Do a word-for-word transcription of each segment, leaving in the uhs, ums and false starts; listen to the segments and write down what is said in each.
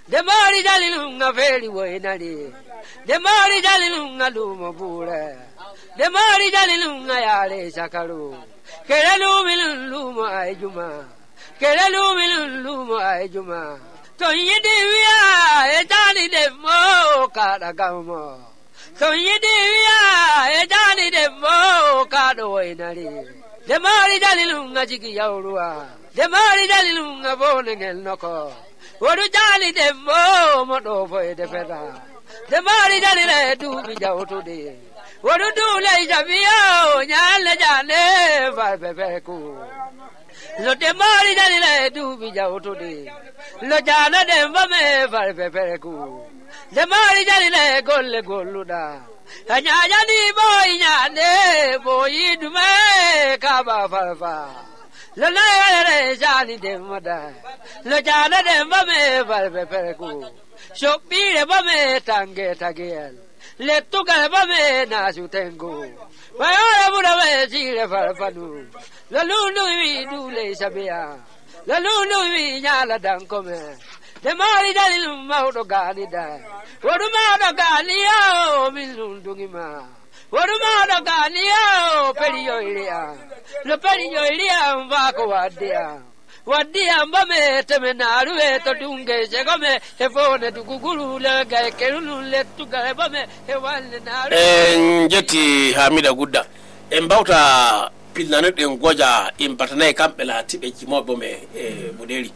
de mari jalilunga feli woinali de mari jalilunga lumo bure de mari jalilunga yale sakaru kerelu milun lumo ay juma kerelu milun lumo ay juma to yidiya e jani de mo kada gamo to yidiya e jani de mo kada woinali de mari jalilunga jigi yawruwa de mari jalilunga bonengel noko wodu jali de mo modo foy de feta de mari jalile du bi jawto de wodu du le jabiyo nyale jane fa bebe ku lo de mari jalile du bi jawto de lo jana de mame fa bebe ku de mari jalile golle golluda anya jani boy nyane boy dume ka ba fa fa lo na re jani de moda lo jana de mame fa bebe ku shopi de mame tange tagel le tuka mame na su tengo wa ora bura me jire fa fanu lo lu lu wi du le sabia lo lu lu wi nyala dan come de mari dalil maudo gani da wodu maudo gani o milundungi ma wodu maudo gani o periyo ilia lo periyo ilia mva ko wadia wadia mbame temenaru e to dunge segome e fone duguguru le ga kerulu le tuga bame e walle naru en jeti Hamida Gudda en bawta pilnane den goja in batane kampela tibe kimo bome e modeli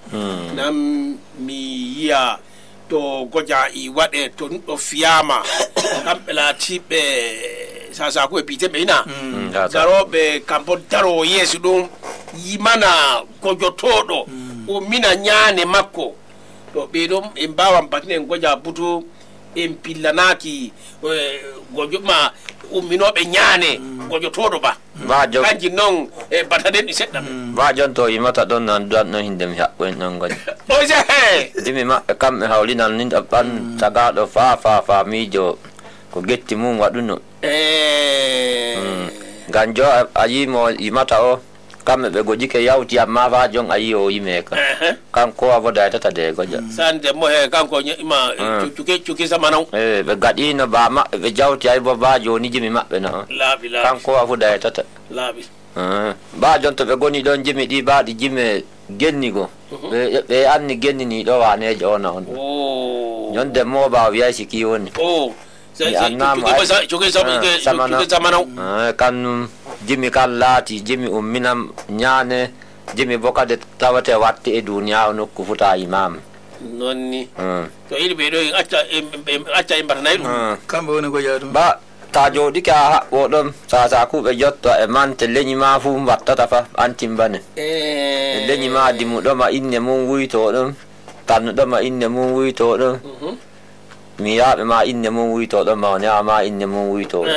nam mi ya to goja i wade to do fiama kampela tibe sasa ko pite beina garobe kampo daro yesu dum yimana gojo todo o mina nyane makko to be dum en bawa batane goja butu en pillanaki gojo ma o minobe nyane gojo todo ba Vajo kanji non e batade ni sedda vajo to yimata don nan don no hindem yakko non gojo o je he dimi ma kam hawlina nin ban taga do fa fa fa mijo ko getti mum waduno eh ganjo ayi mo yimata o kam be gojike yawti amma vajo ayi o yimeka kan ko avoda tata de gojo sande mo he kanko ima cuke cuke zamana eh be gadino ba ma be jawti ay bo vajo ni jimi mabbe no labi labi kan ko avoda tata labi eh vajo to be goni don jimi di baadi jime gennigo be be anni genni ni do wane jona on oh nyonde mo ba wiya siki woni oh sai sai cuke zamana cuke zamana eh kan jimi kallati jimi umminam nyane jimi bokade tawate watti e duniya no ko futa imam nonni to ili be do acca acca e mbarnay dum kambe woni go jaadum ba ta jodi ka wodom sa sa ku be jotto e mante leñi ma fu wattata fa antimbane eh leñi ma dimu do ma inne mum wuyto dum tan do ma inne mum wuyto dum mi ya ma inne mum wuyto do ma nya ma inne mum wuyto